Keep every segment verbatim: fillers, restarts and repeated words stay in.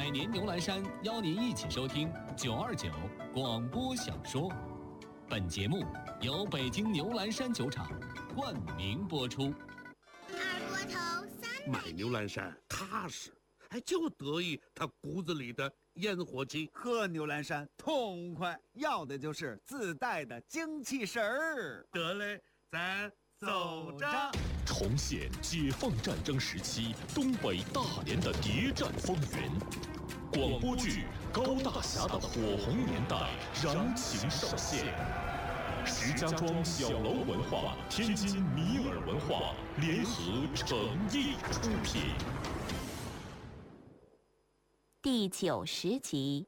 百年牛栏山邀您一起收听九二九广播小说。本节目由北京牛栏山酒厂冠名播出。 二锅头三买牛栏山踏实，还就得意他骨子里的烟火气。 喝牛栏山痛快，要的就是自带的精气神儿。 得嘞，咱走着。 重现解放战争时期东北大连的谍战风云，广播剧《高大侠的火红年代》燃情上线。石家庄小楼文化、天津米尔文化联合诚意出品。 第九十集。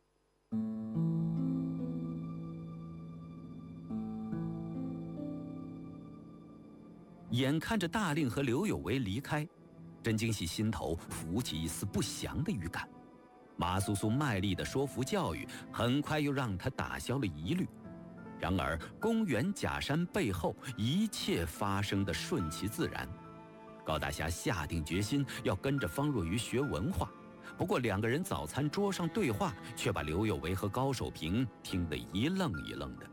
眼看着大令和刘有为离开，甄京喜心头浮起一丝不祥的预感。马苏苏卖力的说服教育，很快又让他打消了疑虑。然而公园假山背后一切发生的顺其自然。高大侠下定决心要跟着方若愚学文化，不过两个人早餐桌上对话，却把刘有为和高守平听得一愣一愣的。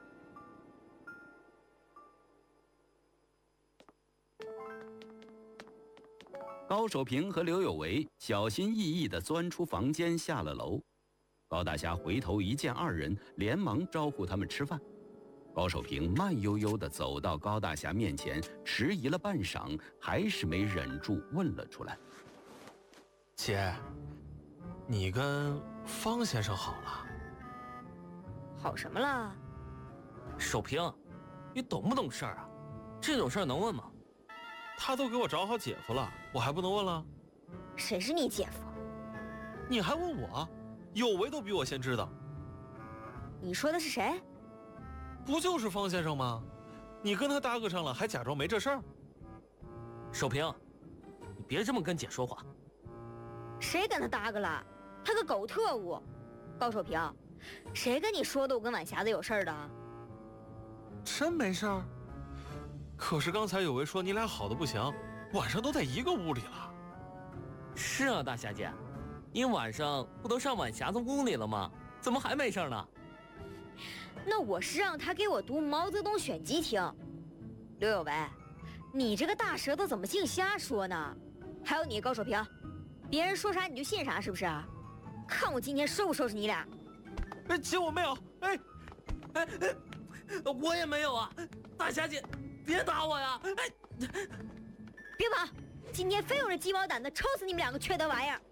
高守平和刘有为小心翼翼地钻出房间，下了楼。高大侠回头一见二人，连忙招呼他们吃饭。高守平慢悠悠地走到高大侠面前，迟疑了半晌，还是没忍住问了出来：“ 姐，你跟方先生好了？ 好什么了？ 守平，你懂不懂事儿啊？这种事儿能问吗？他都给我找好姐夫了，我还不能问了？ 谁是你姐夫？ 你还问我？有为都比我先知道。 你说的是谁？ 不就是方先生吗？你跟他搭个上了，还假装没这事儿？守平，你别这么跟姐说话。 谁跟他搭个了？他个狗特务！高守平，谁跟你说的我跟晚霞子有事儿的？ 真没事儿？可是刚才有为说你俩好的不行，晚上都在一个屋里了。是啊，大侠姐，你晚上不都上晚霞子屋里了吗？怎么还没事呢？ 那我是让他给我读毛泽东选集听。刘有为，你这个大舌头怎么净瞎说呢？还有你高守平，别人说啥你就信啥是不是？看我今天收不收拾你俩。 哎，姐我没有。哎哎哎，我也没有啊。大侠姐别打我呀！哎， 别跑！今天非有这鸡毛掸子抽死你们两个缺德玩意儿！